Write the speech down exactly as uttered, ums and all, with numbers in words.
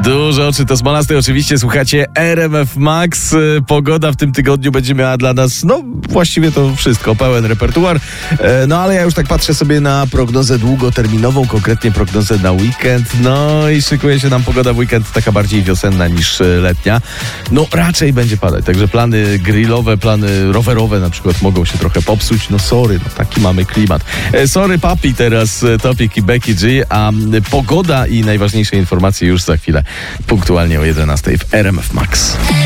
Dużo, czy to Smolasty? Oczywiście słuchacie R M F Max. Pogoda w tym tygodniu będzie miała dla nas, no właściwie to wszystko, pełen repertuar. No ale ja już tak patrzę sobie na prognozę długoterminową, konkretnie prognozę na weekend. No i szykuje się nam pogoda w weekend taka bardziej wiosenna niż letnia. No raczej będzie padać, także plany grillowe, plany rowerowe na przykład mogą się trochę popsuć. No sorry, no taki mamy klimat. Sorry papi, teraz Topik i Becky G, a pogoda i najważniejsze informacje już za chwilę, punktualnie o jedenastej w R M F Max.